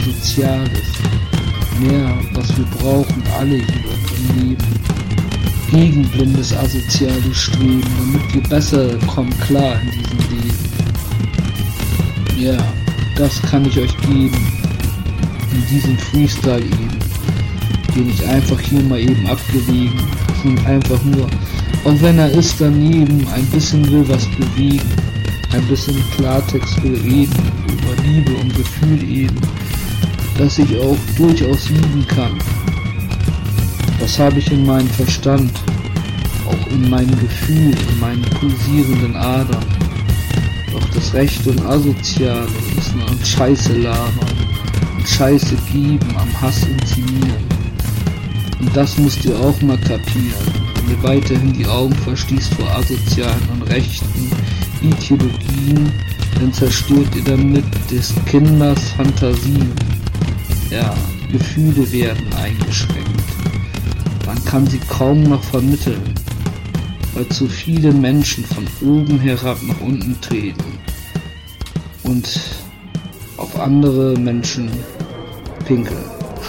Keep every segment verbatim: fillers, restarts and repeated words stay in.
Asoziales. Mehr, was wir brauchen, alle hier im Leben. Gegen blindes asoziales Streben, damit wir besser kommen klar in diesem Leben. Ja, das kann ich euch geben. In diesem Freestyle eben, den ich einfach hier mal eben abgelegen und einfach nur, auch wenn er ist daneben, ein bisschen will was bewegen, ein bisschen Klartext will reden, über Liebe und Gefühl eben, dass ich auch durchaus lieben kann. Das habe ich in meinem Verstand, auch in meinem Gefühl, in meinen pulsierenden Adern. Doch das Rechte und Asoziale ist nur ein Scheiße labern und Scheiße geben, am Hass inszenieren. Und das müsst ihr auch mal kapieren, wenn ihr weiterhin die Augen verschließt vor asozialen und rechten Ideologien, dann zerstört ihr damit des Kinders Fantasien. Ja, Gefühle werden eingeschränkt. Man kann sie kaum noch vermitteln, weil zu viele Menschen von oben herab nach unten treten und auf andere Menschen pinkeln.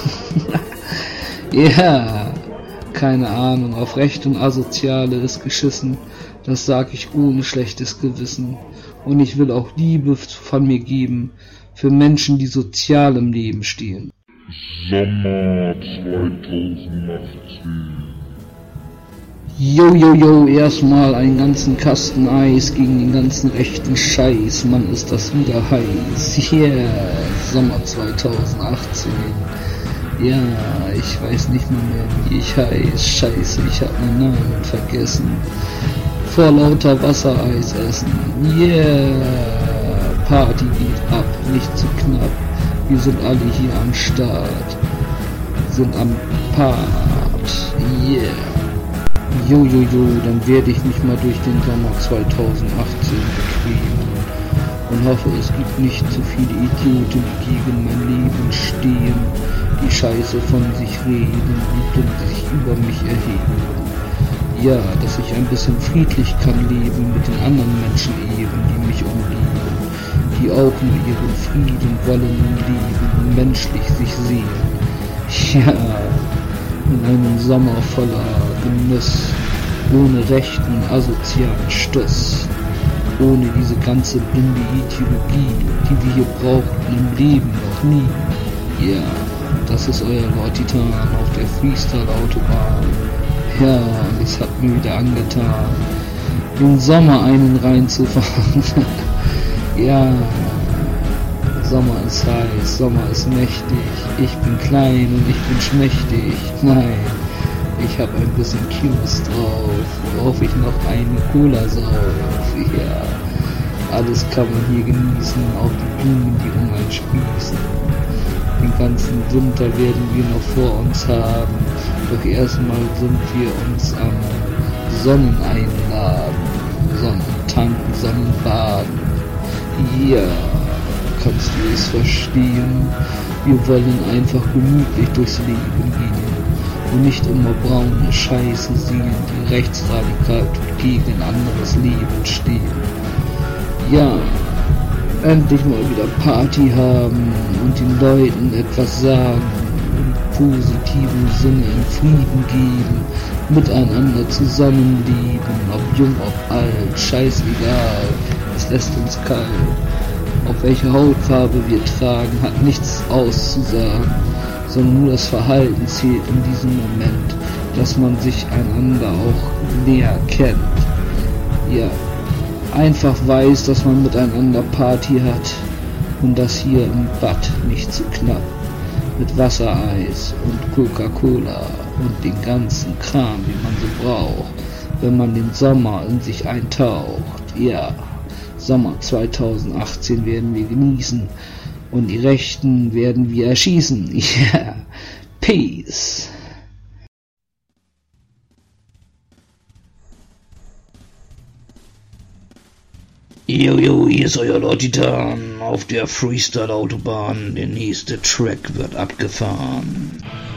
Ja, keine Ahnung, auf Recht und Asoziale ist geschissen, das sag ich ohne schlechtes Gewissen. Und ich will auch Liebe von mir geben für Menschen, die sozial im Leben stehen. Sommer zweitausendachtzehn. Yo, yo, yo, erstmal einen ganzen Kasten Eis gegen den ganzen rechten Scheiß. Mann, ist das wieder heiß. Yeah, Sommer zweitausendachtzehn. Ja, ich weiß nicht mehr, mehr wie ich heiß. Scheiße, ich hab meinen Namen vergessen. Vor lauter Wassereis essen. Yeah, Party geht ab, nicht zu knapp. Wir sind alle hier am Start, sind am Part, yeah. Jo, jo, jo, dann werde ich mich mal durch den Sommer zweitausendachtzehn bequemen und hoffe, es gibt nicht zu viele Idioten, die gegen mein Leben stehen, die Scheiße von sich reden und dumm sich über mich erheben. Ja, dass ich ein bisschen friedlich kann leben mit den anderen Menschen eben, die mich umlieben, die auch nur ihren Frieden wollen und leben und menschlich sich sehen. Ja, in einem Sommer voller Genuss, ohne rechten asozialen Stuss, ohne diese ganze blinde Ideologie, die wir hier brauchten im Leben noch nie. Ja, das ist euer Lord Titan auf der Freestyle-Autobahn. Ja, und es hat mir wieder angetan, den Sommer einen reinzufahren. Ja, Sommer ist heiß, Sommer ist mächtig, ich bin klein und ich bin schmächtig. Nein, ich hab ein bisschen Cues drauf, worauf ich noch eine Cola sauf. Ja, alles kann man hier genießen, auch die Blumen, die um einen sprießen. Den ganzen Winter werden wir noch vor uns haben, doch erstmal sind wir uns am Sonneneinladen, Sonnentanken, Sonnenbaden. Ja, kannst du es verstehen? Wir wollen einfach gemütlich durchs Leben gehen und nicht immer braune Scheiße sehen, die rechtsradikal gegen ein anderes Leben stehen. Ja, endlich mal wieder Party haben und den Leuten etwas sagen, im positiven Sinne in Frieden geben, miteinander zusammenleben, ob jung, ob alt, scheißegal, es lässt uns kalt. Auf welche Hautfarbe wir tragen, hat nichts auszusagen, sondern nur das Verhalten zählt in diesem Moment, dass man sich einander auch näher kennt. Ja, einfach weiß, dass man miteinander Party hat und das hier im Bad nicht zu knapp, mit Wassereis und Coca-Cola und den ganzen Kram, den man so braucht, wenn man den Sommer in sich eintaucht. Ja, Sommer zweitausendachtzehn werden wir genießen und die Rechten werden wir erschießen. Ja, yeah. Peace. Jojo, hier ist euer Lord Titan auf der Freestyle-Autobahn. Der nächste Track wird abgefahren.